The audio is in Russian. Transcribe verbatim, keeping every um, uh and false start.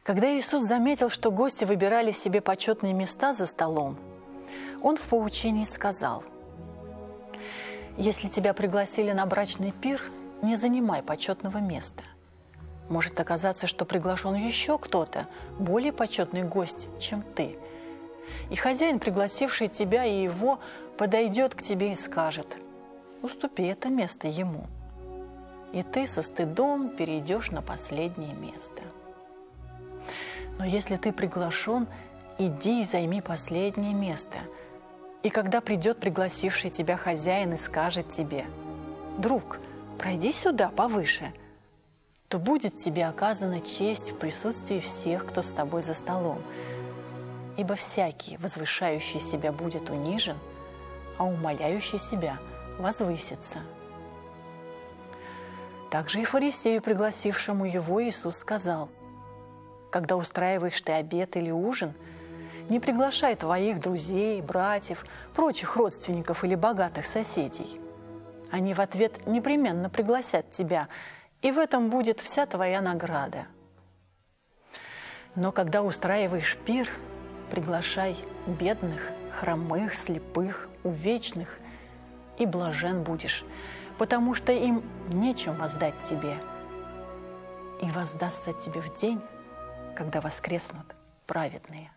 Когда Иисус заметил, что гости выбирали себе почетные места за столом, Он в поучении сказал: «Если тебя пригласили на брачный пир, не занимай почетного места. Может оказаться, что приглашен еще кто-то, более почетный гость, чем ты. И хозяин, пригласивший тебя и его, подойдет к тебе и скажет: уступи это место ему. И ты со стыдом перейдешь на последнее место. Но если ты приглашен, иди и займи последнее место. И когда придет пригласивший тебя хозяин и скажет тебе: друг, пройди сюда повыше, то будет тебе оказана честь в присутствии всех, кто с тобой за столом. Ибо всякий, возвышающий себя, будет унижен, а умаляющий себя возвысится». Также и фарисею, пригласившему его, Иисус сказал: «Когда устраиваешь ты обед или ужин, не приглашай твоих друзей, братьев, прочих родственников или богатых соседей. Они в ответ непременно пригласят тебя, и в этом будет вся твоя награда. Но когда устраиваешь пир, приглашай бедных, хромых, слепых, увечных, и блажен будешь, потому что им нечем воздать тебе, и воздастся тебе в день, когда воскреснут праведные».